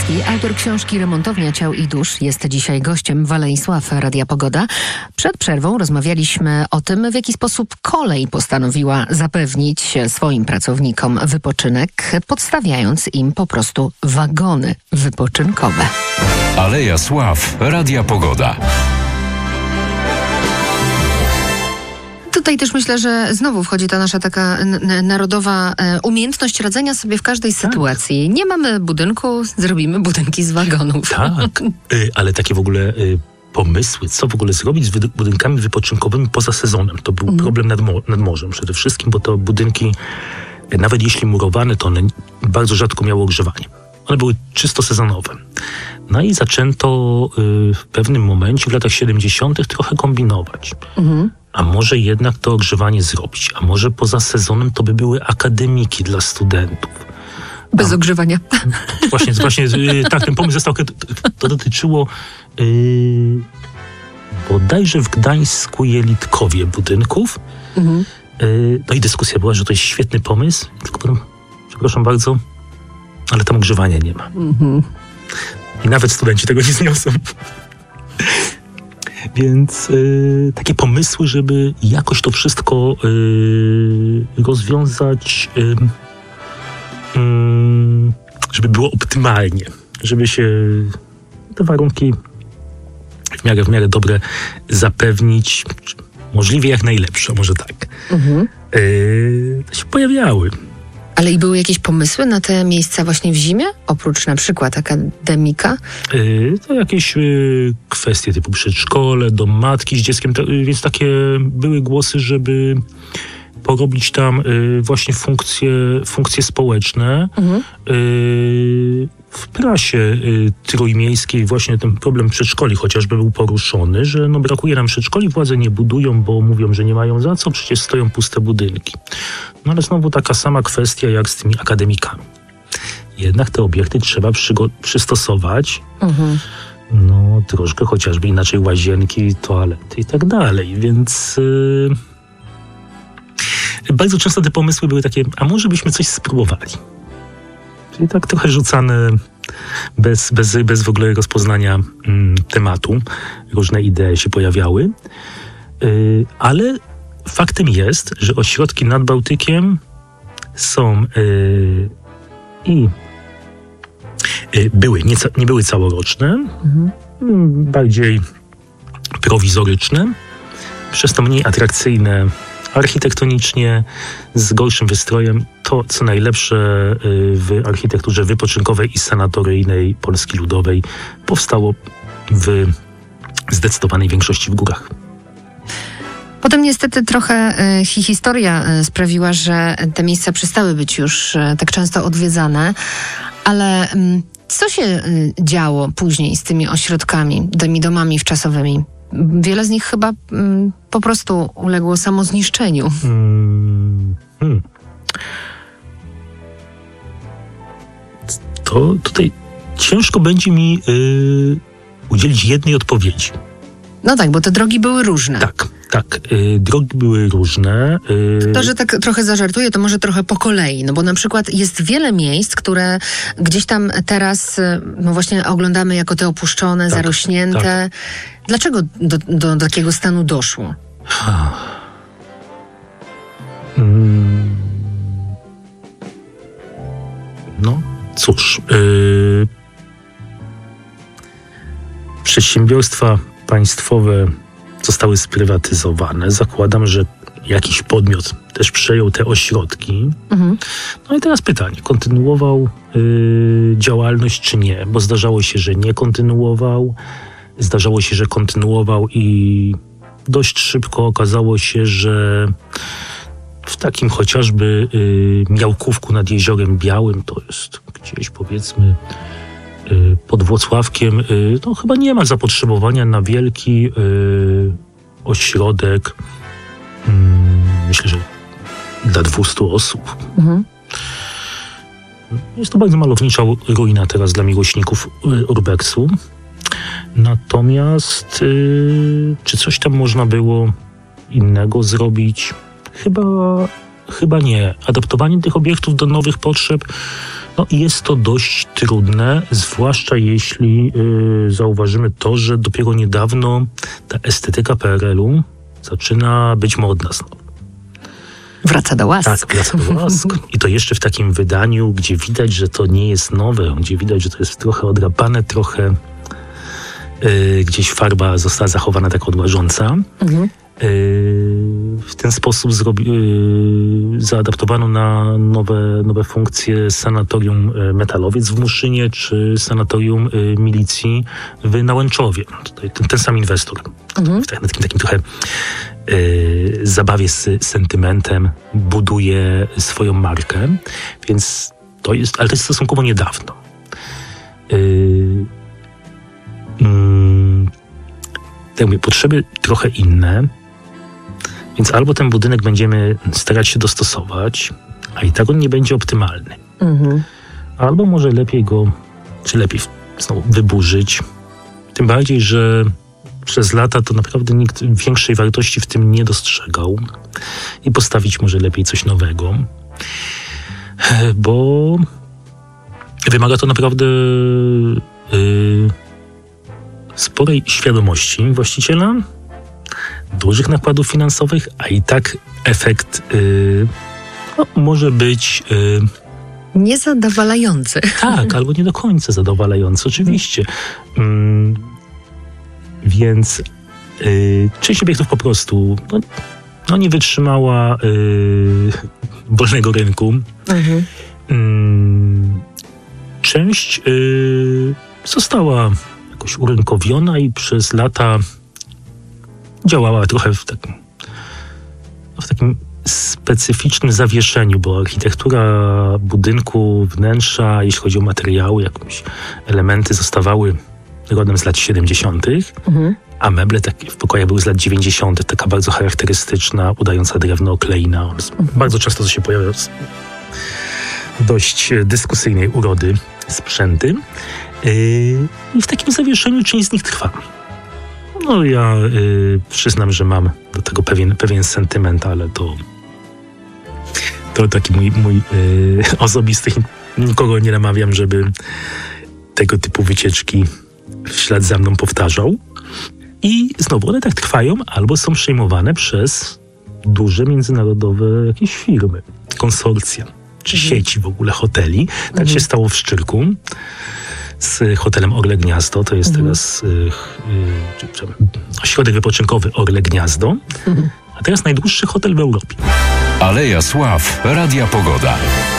Kowalski, autor książki Remontownia ciał i dusz, jest dzisiaj gościem Waleisław Radia Pogoda. Przed przerwą rozmawialiśmy o tym, w jaki sposób kolej postanowiła zapewnić swoim pracownikom wypoczynek, podstawiając im po prostu wagony wypoczynkowe. Aleja Sław, Radia Pogoda. Tutaj też myślę, że znowu wchodzi ta nasza taka narodowa umiejętność radzenia sobie w każdej sytuacji. Nie mamy budynku, zrobimy budynki z wagonów. Tak, ale takie w ogóle pomysły, co w ogóle zrobić z budynkami wypoczynkowymi poza sezonem. To był problem nad morzem przede wszystkim, bo to budynki, nawet jeśli murowane, to one bardzo rzadko miały ogrzewanie. One były czysto sezonowe. No i zaczęto w pewnym momencie, w latach 70. trochę kombinować. A może jednak to ogrzewanie zrobić? A może poza sezonem to by były akademiki dla studentów? Bez ogrzewania. Właśnie, tak, ten pomysł został, to dotyczyło bodajże w Gdańsku Jelitkowie budynków. No i dyskusja była, że to jest świetny pomysł, tylko potem, przepraszam bardzo, ale tam ogrzewania nie ma. I nawet studenci tego nie zniosą. Więc takie pomysły, żeby jakoś to wszystko rozwiązać, żeby było optymalnie, żeby się te warunki w miarę dobre zapewnić, możliwie jak najlepsze, może tak, się pojawiały. Ale i były jakieś pomysły na te miejsca właśnie w zimie? Oprócz na przykład akademika? To jakieś kwestie typu przedszkole, dom matki z dzieckiem, więc takie były głosy, żeby porobić tam właśnie funkcje społeczne. W prasie trójmiejskiej właśnie ten problem przedszkoli chociażby był poruszony, że brakuje nam przedszkoli, władze nie budują, bo mówią, że nie mają za co, przecież stoją puste budynki. No ale znowu taka sama kwestia jak z tymi akademikami. Jednak te obiekty trzeba przystosować, no troszkę chociażby inaczej łazienki, toalety i tak dalej, więc bardzo często te pomysły były takie, a może byśmy coś spróbowali. Czyli tak trochę rzucane bez w ogóle rozpoznania tematu. Różne idee się pojawiały. Ale faktem jest, że ośrodki nad Bałtykiem są nie były całoroczne, bardziej prowizoryczne, przez to mniej atrakcyjne architektonicznie, z gorszym wystrojem. To, co najlepsze w architekturze wypoczynkowej i sanatoryjnej Polski Ludowej, powstało w zdecydowanej większości w górach. Potem niestety trochę historia sprawiła, że te miejsca przestały być już tak często odwiedzane, ale co się działo później z tymi ośrodkami, tymi domami wczasowymi? Wiele z nich chyba po prostu uległo samozniszczeniu. To tutaj ciężko będzie mi udzielić jednej odpowiedzi. No tak, bo te drogi były różne. Tak, drogi były różne. To, że tak trochę zażartuję, to może trochę po kolei, no bo na przykład jest wiele miejsc, które gdzieś tam teraz, no właśnie oglądamy jako te opuszczone, zarośnięte. Tak. Dlaczego do takiego stanu doszło? No cóż, przedsiębiorstwa państwowe zostały sprywatyzowane. Zakładam, że jakiś podmiot też przejął te ośrodki. No i teraz pytanie, kontynuował działalność czy nie? Bo zdarzało się, że nie kontynuował. Zdarzało się, że kontynuował i dość szybko okazało się, że w takim chociażby Miałkówku nad Jeziorem Białym, to jest gdzieś powiedzmy pod Włocławkiem, to chyba nie ma zapotrzebowania na wielki ośrodek, myślę, że dla 200 osób. Jest to bardzo malownicza ruina teraz dla miłośników urbexu. Natomiast czy coś tam można było innego zrobić? Chyba nie. Adaptowanie tych obiektów do nowych potrzeb No i jest to dość trudne, zwłaszcza jeśli zauważymy to, że dopiero niedawno ta estetyka PRL-u zaczyna być modna znowu. Wraca do łask. Tak, wraca do łask. I to jeszcze w takim wydaniu, gdzie widać, że to nie jest nowe, gdzie widać, że to jest trochę odrapane, trochę gdzieś farba została zachowana tak odłażąca. W ten sposób zaadaptowano na nowe funkcje sanatorium Metalowiec w Muszynie czy sanatorium milicji w Nałęczowie. Tutaj ten sam inwestor. Na takim trochę zabawie z sentymentem buduje swoją markę, więc to jest, ale to jest stosunkowo niedawno. Tak mówię, potrzeby trochę inne, więc albo ten budynek będziemy starać się dostosować, a i tak on nie będzie optymalny. Albo może lepiej znowu wyburzyć. Tym bardziej, że przez lata to naprawdę nikt większej wartości w tym nie dostrzegał i postawić może lepiej coś nowego, bo wymaga to naprawdę sporej świadomości właściciela, dużych nakładów finansowych, a i tak efekt może być niezadowalający. Tak, albo nie do końca zadowalający, oczywiście. Więc część obiektów po prostu nie wytrzymała wolnego rynku. Część została jakoś urynkowiona i przez lata działała trochę w takim specyficznym zawieszeniu, bo architektura budynku, wnętrza, jeśli chodzi o materiały, jakieś elementy zostawały rodem z lat 70., a meble takie w pokojach były z lat 90., taka bardzo charakterystyczna, udająca drewno, okleina. Bardzo często to się pojawia z dość dyskusyjnej urody sprzęty. I w takim zawieszeniu część z nich trwa. No ja przyznam, że mam do tego pewien sentyment, ale to taki mój osobisty. Nikogo nie namawiam, żeby tego typu wycieczki w ślad za mną powtarzał. I znowu one tak trwają, albo są przejmowane przez duże międzynarodowe jakieś firmy, konsorcja, czy sieci w ogóle hoteli. Tak się stało w Szczyrku z hotelem Orle Gniazdo. To jest teraz ośrodek wypoczynkowy Orle Gniazdo. A teraz najdłuższy hotel w Europie. Aleja Sław, Radia Pogoda.